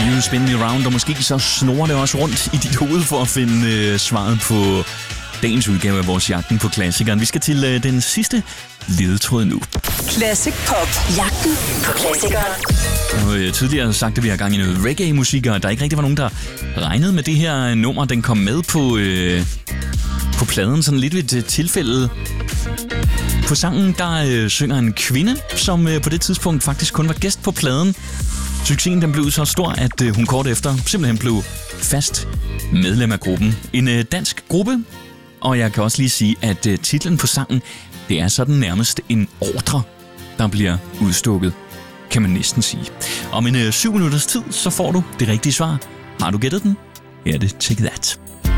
You Spin Me Around, og måske så snurrer det også rundt i dit hoved for at finde svaret på dagens udgave af vores Jagten på Klassikeren. Vi skal til den sidste ledetråd nu. Classic Pop. Jagten på Klassikeren. Og tidligere sagt, at vi har gang i noget reggae-musik, og der ikke rigtig var nogen, der regnede med det her nummer. Den kom med på pladen, sådan lidt ved et tilfælde. På sangen, der synger en kvinde, som på det tidspunkt faktisk kun var gæst på pladen. Succesen den blev så stor, at hun kort efter simpelthen blev fast medlem af gruppen. En dansk gruppe, og jeg kan også lige sige, at titlen på sangen, det er sådan nærmest en ordre, der bliver udstukket, kan man næsten sige. Om en 7 minutters tid, så får du det rigtige svar. Har du gættet den? Her er det Take That.